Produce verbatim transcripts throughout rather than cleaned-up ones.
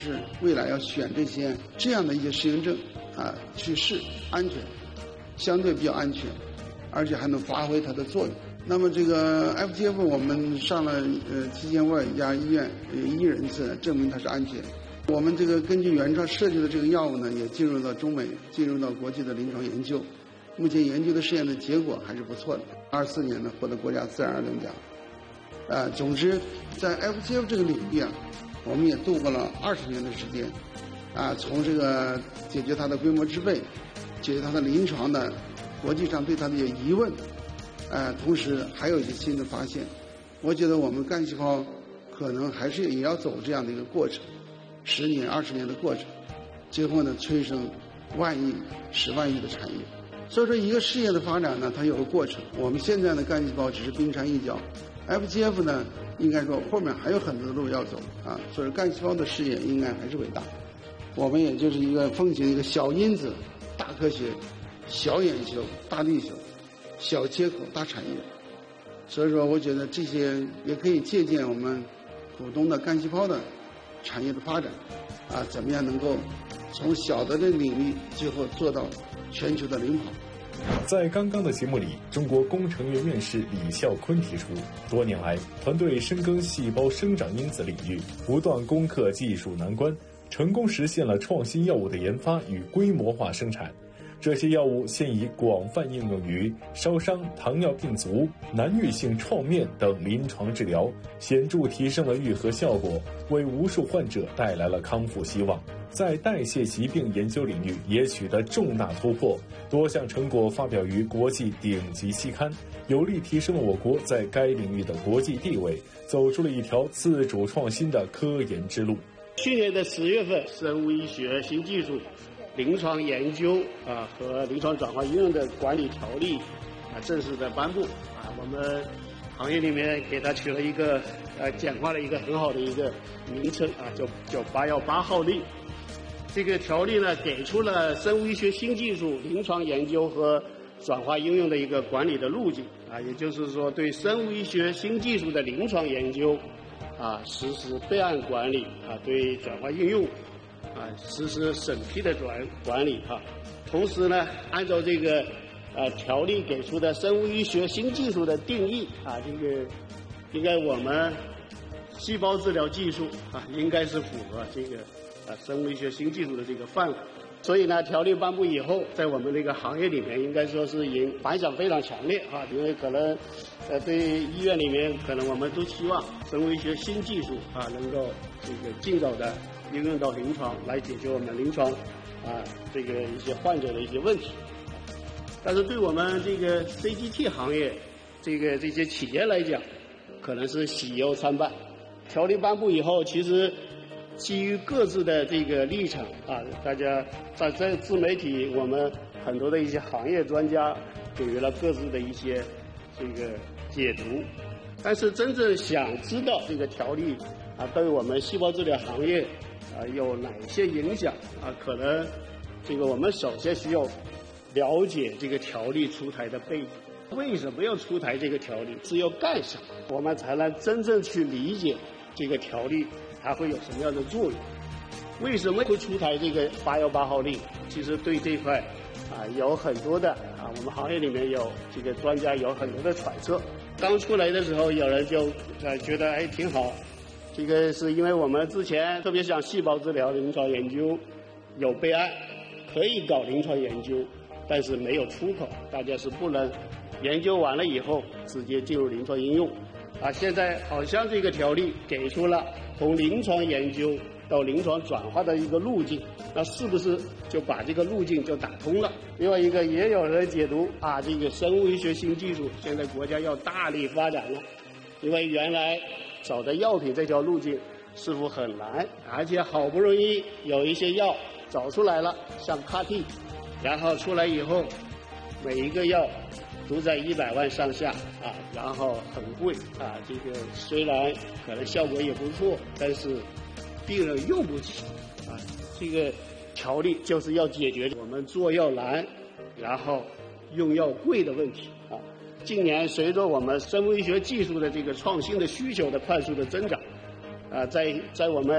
是未来要选这些这样的一些适应症啊去试，安全，相对比较安全，而且还能发挥它的作用。那么这个 F T F 我们上了呃七千万一家医院呃一人次，证明它是安全。我们这个根据原创设计的这个药物呢，也进入到中美，进入到国际的临床研究。目前研究的试验的结果还是不错的。二四年呢获得国家自然而然奖。呃，总之在 F T F 这个领域啊，我们也度过了二十年的时间，啊，从这个解决它的规模之备，解决它的临床的国际上对它的一些疑问，呃，同时还有一些新的发现。我觉得我们干细胞可能还是也要走这样的一个过程，十年、二十年的过程，最后呢催生万亿、十万亿的产业。所以说，一个事业的发展呢，它有个过程。我们现在的干细胞只是冰山一角 ，F G F 呢，应该说后面还有很多的路要走啊。所以干细胞的事业应该还是伟大。我们也就是一个奉行一个小因子、大科学、小研究、大力求、小切口、大产业。所以说，我觉得这些也可以借鉴我们普通的干细胞的产业的发展啊，怎么样能够从小的这领域最后做到全球的领跑。 在刚刚的节目里，中国工程院院士李孝坤提出，多年来团队深耕细胞生长因子领域，不断攻克技术难关，成功实现了创新药物的研发与规模化生产。这些药物现已广泛应用于烧伤、糖尿病足、难愈性创面等临床治疗，显著提升了愈合效果，为无数患者带来了康复希望。在代谢疾病研究领域也取得重大突破，多项成果发表于国际顶级期刊，有力提升了我国在该领域的国际地位，走出了一条自主创新的科研之路。 去年的十月份，生物医学新技术临床研究啊和临床转化应用的管理条例啊正式的颁布啊，我们行业里面给它取了一个呃简化了一个很好的一个名称啊，叫叫八幺八号令。这个条例呢，给出了生物医学新技术临床研究和转化应用的一个管理的路径啊，也就是说，对生物医学新技术的临床研究啊实施备案管理啊，对转化应用啊实施审批的管管理哈、啊。同时呢，按照这个呃条例给出的生物医学新技术的定义啊，这个应该我们细胞治疗技术啊，应该是符合这个。啊，生物医学新技术的这个范围，所以呢，条例颁布以后，在我们这个行业里面，应该说是引反响非常强烈啊，因为可能，呃，对医院里面，可能我们都期望生物医学新技术啊，能够这个尽早的应用到临床，来解决我们临床啊这个一些患者的一些问题。但是对我们这个 C G T 行业，这个这些企业来讲，可能是喜忧参半。条例颁布以后，其实基于各自的这个立场啊，大家在在自媒体，我们很多的一些行业专家给予了各自的一些这个解读。但是真正想知道这个条例啊，对我们细胞治疗行业啊有哪些影响啊，可能这个我们首先需要了解这个条例出台的背景。为什么要出台这个条例？是要干什么？我们才能真正去理解这个条例它会有什么样的作用？为什么会出台这个八幺八号令？其实对这块啊有很多的啊，我们行业里面有这个专家有很多的揣测。刚出来的时候，有人就呃觉得哎挺好，这个是因为我们之前特别像细胞治疗临床研究有备案，可以搞临床研究，但是没有出口，大家是不能研究完了以后直接进入临床应用。啊，现在好像这个条例给出了从临床研究到临床转化的一个路径，那是不是就把这个路径就打通了？另外一个也有人解读啊，这个生物医学新技术现在国家要大力发展了，因为原来找的药品这条路径似乎很难，而且好不容易有一些药找出来了，像 C A R T， 然后出来以后每一个药都在一百万上下啊，然后很贵啊。这个虽然可能效果也不错，但是病人用不起啊。这个条例就是要解决我们做药难，然后用药贵的问题啊。近年随着我们生物医学技术的这个创新的需求的快速的增长，啊，在在我们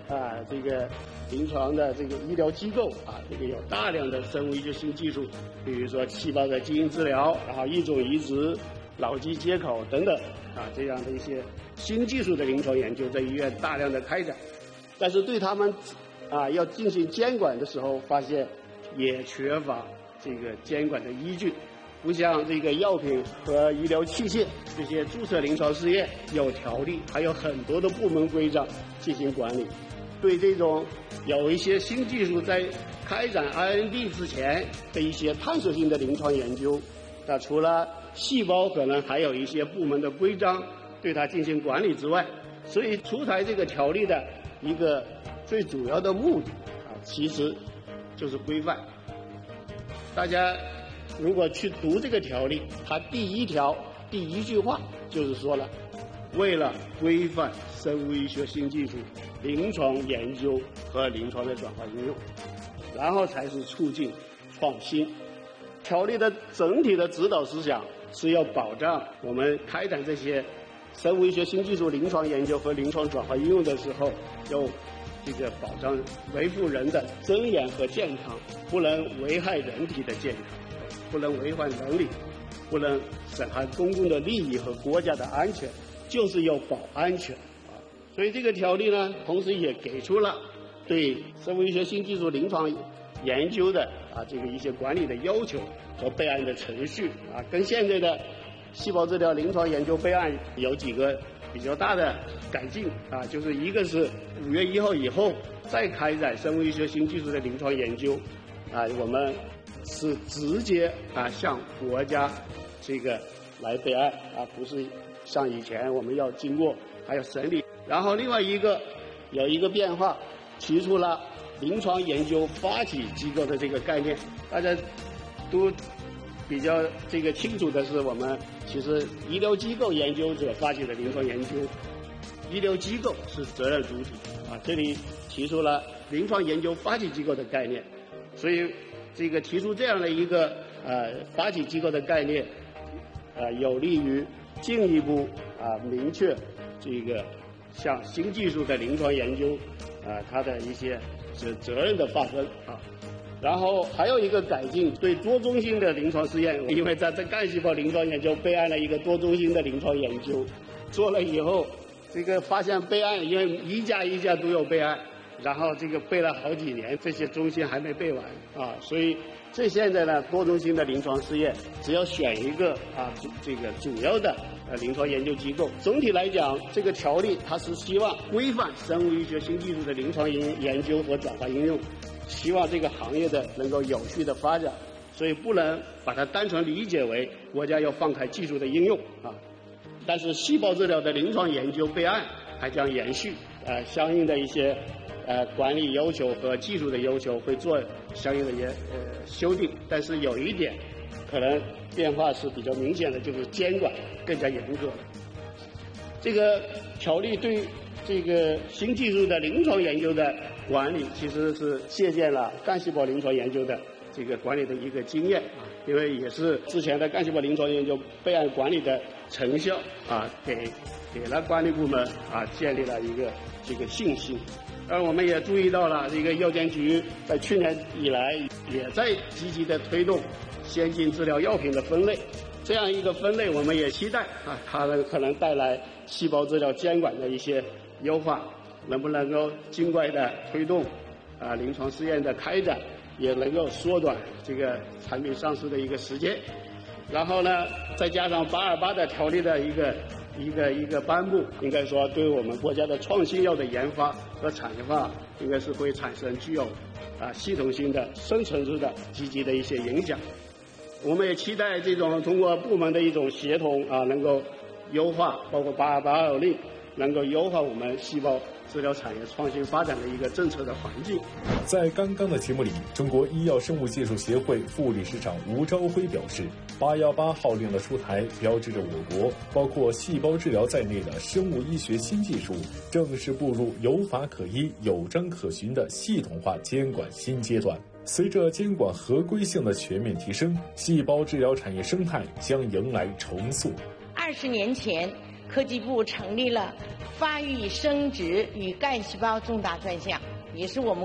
啊这个临床的这个医疗机构啊，这个有大量的生物医学新技术，比如说细胞的基因治疗，然后异种移植、脑机接口等等啊这样的一些新技术的临床研究在医院大量的开展，但是对他们啊要进行监管的时候，发现也缺乏这个监管的依据。不像这个药品和医疗器械这些注册临床试验有条例，还有很多的部门规章进行管理。对这种有一些新技术在开展 I N D 之前的一些探索性的临床研究，那除了细胞可能还有一些部门的规章对它进行管理之外，所以出台这个条例的一个最主要的目的啊，其实就是规范。大家如果去读这个条例，它第一条第一句话就是说了，为了规范生物医学新技术临床研究和临床的转化应用，然后才是促进创新。条例的整体的指导思想是要保障我们开展这些生物医学新技术临床研究和临床转化应用的时候，要这个保障维护人的尊严和健康，不能危害人体的健康，不能违反伦理，不能损害公共的利益和国家的安全，就是要保安全啊。所以这个条例呢，同时也给出了对生物医学新技术临床研究的啊这个一些管理的要求和备案的程序啊，跟现在的细胞治疗临床研究备案有几个比较大的改进啊，就是一个是五月一号以后再开展生物医学新技术的临床研究啊，我们是直接啊向国家这个来备案啊，不是像以前我们要经过还要审理。然后另外一个有一个变化，提出了临床研究发起机构的这个概念。大家都比较这个清楚的是，我们其实医疗机构研究者发起的临床研究，医疗机构是责任主体啊。这里提出了临床研究发起机构的概念，所以这个提出这样的一个呃发起机构的概念，呃，有利于进一步啊明确这个像新技术的临床研究啊它的一些是责任的划分啊。然后还有一个改进，对多中心的临床试验，因为在这干细胞临床研究备案了一个多中心的临床研究，做了以后，这个发现备案，因为一家一家都有备案，然后这个备了好几年，这些中心还没备完啊，所以这现在呢，多中心的临床试验只要选一个啊，这个主要的呃临床研究机构。总体来讲，这个条例它是希望规范生物医学新技术的临床研研究和转化应用。希望这个行业的能够有序的发展，所以不能把它单纯理解为国家要放开技术的应用啊。但是细胞治疗的临床研究备案还将延续，呃，相应的一些呃管理要求和技术的要求会做相应的也呃修订。但是有一点可能变化是比较明显的，就是监管更加严格了。这个条例对这个新技术的临床研究的管理其实是借鉴了干细胞临床研究的这个管理的一个经验啊，因为也是之前的干细胞临床研究备案管理的成效啊，给给了管理部门啊建立了一个这个信心。而我们也注意到了，这个药监局在去年以来也在积极的推动先进治疗药品的分类，这样一个分类，我们也期待啊，它可能带来细胞治疗监管的一些优化，能不能够尽快的推动啊临床试验的开展，也能够缩短这个产品上市的一个时间。然后呢，再加上八二八的条例的一个一个一个颁布，应该说对我们国家的创新药的研发和产业化，应该是会产生具有啊系统性的、深层次的积极的一些影响。我们也期待这种通过部门的一种协同啊，能够优化，包括八二八二令，能够优化我们细胞治疗产业创新发展的一个政策的环境。 在刚刚的节目里，中国医药生物技术协会副理事长吴朝辉表示，八一八号令的出台，标志着我国包括细胞治疗在内的生物医学新技术正式步入有法可依、有章可循的系统化监管新阶段。随着监管合规性的全面提升，细胞治疗产业生态将迎来重塑。 二十年前， 科技部成立了发育生殖与干细胞重大专项，也是我们